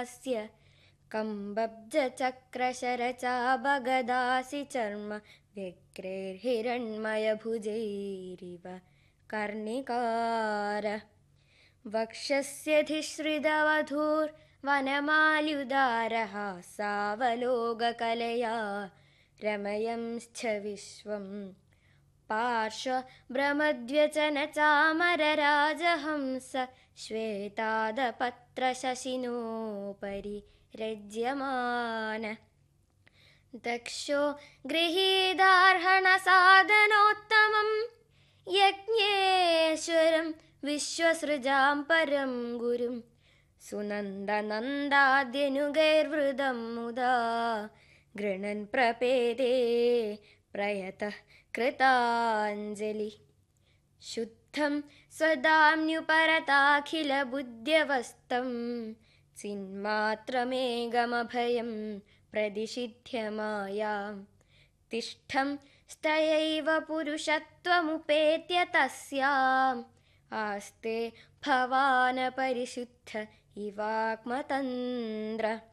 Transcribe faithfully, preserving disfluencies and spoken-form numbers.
कम्बब्जचक्रशरचाबगदासि चर्म व्यग्रैर्हिरण्मयभुजैरिव कर्णिकार वक्षस्यधिश्रितवधूर्वनमाल्युदारः सावलोककलया रमयंश्च विश्वं पार्श्वभ्रमद्व्यचनचामरराजहंस श्वेतादपत्रशशिनोपरि रज्यमान दक्षो गृहीदार्हणसाधनोत्तमं यज्ञेश्वरं विश्वसृजां परं गुरुं सुनन्दनन्दाद्यनुगैर्वृदं मुदा गृणन् प्रपेदे प्रयतः कृताञ्जलिः शुद्धं स्वदाम्युपरताखिलबुद्ध्यवस्थं चिन्मात्रमेगमभयं प्रदिशिध्य मायां तिष्ठं स्तयैव पुरुषत्वमुपेत्य तस्याम् आस्ते भवान् परिशुद्ध इवात्मतन्द्र।